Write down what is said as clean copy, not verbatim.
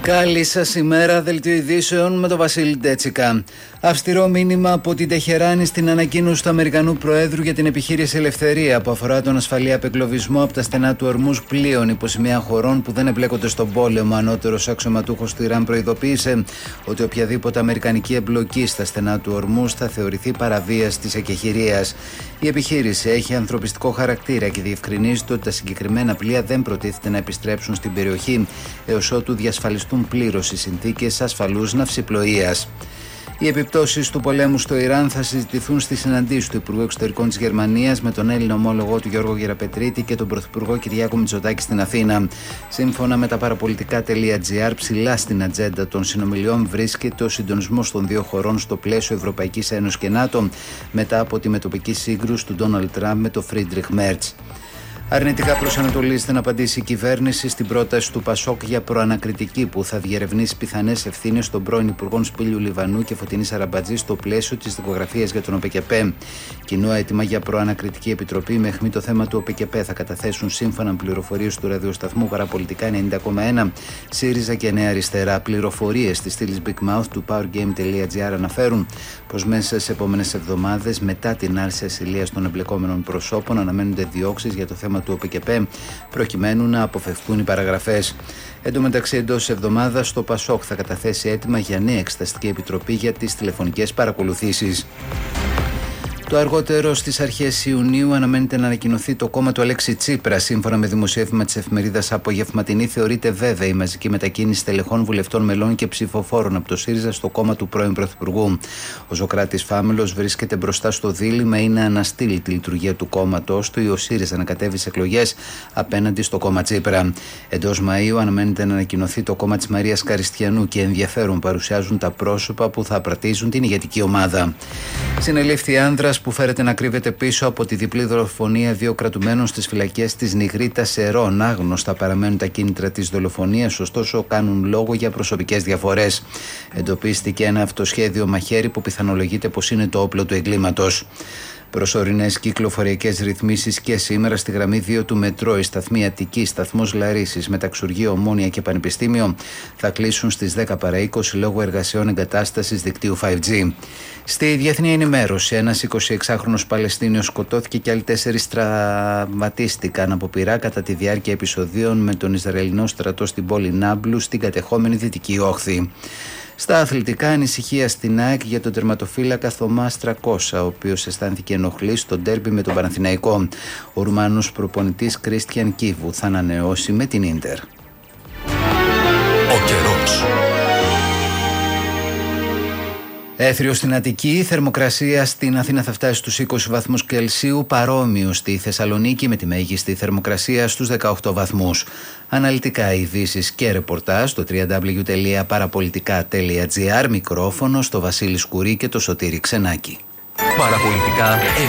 Καλή σας ημέρα, δελτίο ειδήσεων με τον Βασίλη Ντέτσικα. Αυστηρό μήνυμα από την Τεχεράνη στην ανακοίνωση του Αμερικανού Προέδρου για την επιχείρηση Ελευθερία που αφορά τον ασφαλή απεγκλωβισμό από τα στενά του Ορμούζ πλοίων υπό σημαία χωρών που δεν εμπλέκονται στον πόλεμο. Ανώτερος αξιωματούχος του Ιράν προειδοποίησε ότι οποιαδήποτε αμερικανική εμπλοκή στα στενά του Ορμούζ θα θεωρηθεί παραβίαση της εκεχηρίας. Η επιχείρηση έχει ανθρωπιστικό χαρακτήρα και διευκρινίζεται ότι τα συγκεκριμένα πλοία δεν προτίθεται να επιστρέψουν στην περιοχή έως ότου διασφαλιστούν πλήρως οι συνθήκες ασφαλούς ναυσιπλοείας. Οι επιπτώσεις του πολέμου στο Ιράν θα συζητηθούν στη συναντήση του Υπουργού Εξωτερικών της Γερμανίας με τον Έλληνα ομόλογο του Γιώργο Γεραπετρίτη και τον Πρωθυπουργό Κυριάκο Μητσοτάκη στην Αθήνα. Σύμφωνα με τα παραπολιτικά.gr, ψηλά στην ατζέντα των συνομιλιών βρίσκεται ο συντονισμός των δύο χωρών στο πλαίσιο Ευρωπαϊκής Ένωσης και ΝΑΤΟ μετά από τη μετοπική σύγκρουση του Ντόναλντ Τραμπ με τον Φρίντριχ Μέρτς. Αρνητικά προσανατολίζεται να απαντήσει η κυβέρνηση στην πρόταση του Πασόκ για προανακριτική που θα διερευνήσει πιθανές ευθύνες των πρώην Υπουργών Σπύλιου Λιβανού και Φωτεινής Αραμπατζή στο πλαίσιο της δικογραφίας για τον ΟΠΕΚΕΠΕ. Κοινό αίτημα για προανακριτική επιτροπή με αιχμή το θέμα του ΟΠΕΚΕΠΕ θα καταθέσουν σύμφωνα με πληροφορίες του ραδιοσταθμού Παραπολιτικά 90,1 ΣΥΡΙΖΑ και Νέα Αριστερά. Πληροφορίες στη στήλη Big Mouth του powergame.gr αναφέρουν πως μέσα σε επόμενες εβδομάδες μετά την άρση ασυλίας των εμπλεκόμενων προσώπων αναμένονται διώξεις για το θέμα του ΟΠΕΚΕΠΕ προκειμένου να αποφευκούν οι παραγραφές. Εν τω μεταξύ, εντός εβδομάδας το Πασόκ θα καταθέσει αίτημα για νέα εξεταστική επιτροπή για τις τηλεφωνικές παρακολουθήσεις. Το αργότερο στις αρχές Ιουνίου αναμένεται να ανακοινωθεί το κόμμα του Αλέξη Τσίπρα. Σύμφωνα με δημοσίευμα της εφημερίδας Απογευματινή, θεωρείται βέβαια η μαζική μετακίνηση τελεχών, βουλευτών, μελών και ψηφοφόρων από το ΣΥΡΙΖΑ στο κόμμα του πρώην Πρωθυπουργού. Ο Ζωκράτης Φάμελος βρίσκεται μπροστά στο δίλημμα ή να αναστείλει τη λειτουργία του κόμματος του ή ο ΣΥΡΙΖΑ να κατέβει σε εκλογές απέναντι στο κόμμα Τσίπρα. Εντός Μαΐου αναμένεται να ανακοινωθεί το κόμμα της Μαρίας Καριστιανού και ενδιαφέρον παρουσιάζουν τα πρόσωπα που θα απρατίζουν την ηγετική ομάδα. Συνελήφθη άνδρας που φέρεται να κρύβεται πίσω από τη διπλή δολοφονία δύο κρατουμένων στις φυλακές της Νιγρίτας Σερών. Άγνωστα παραμένουν τα κίνητρα της δολοφονίας, ωστόσο κάνουν λόγο για προσωπικές διαφορές. Εντοπίστηκε ένα αυτοσχέδιο μαχαίρι που πιθανολογείται πως είναι το όπλο του εγκλήματος. Προσωρινές κυκλοφοριακές ρυθμίσεις και σήμερα στη γραμμή 2 του μετρό. Η σταθμή Αττική, σταθμός Λαρίσης, Μεταξουργείο, Ομόνια και Πανεπιστήμιο θα κλείσουν στις 10 παρά 20 λόγω εργασιών εγκατάστασης δικτύου 5G. Στη διεθνή ενημέρωση, ένας 26χρονος Παλαιστίνιος σκοτώθηκε και άλλοι 4 τραυματίστηκαν από πυρά κατά τη διάρκεια επεισοδίων με τον Ισραηλινό στρατό στην πόλη Νάμπλου στην κατεχόμενη Δυτική Όχθη. Στα αθλητικά, ανησυχία στην ΑΕΚ για τον τερματοφύλακα Θωμά Στρακώσα, ο οποίος αισθάνθηκε ενοχλή στο ντέρμπι με τον Παναθηναϊκό. Ο Ρουμάνος προπονητής Κρίστιαν Κίβου θα ανανεώσει με την Ίντερ. Ο καιρός. Έθριο στην Αττική, η θερμοκρασία στην Αθήνα θα φτάσει στους 20 βαθμούς Κελσίου, παρόμοιο στη Θεσσαλονίκη με τη μέγιστη θερμοκρασία στους 18 βαθμούς. Αναλυτικά ειδήσεις και ρεπορτάζ στο www.parapolitica.gr, μικρόφωνο στο Βασίλη Σκουρί και το Σωτήρη Ξενάκη. Παραπολιτικά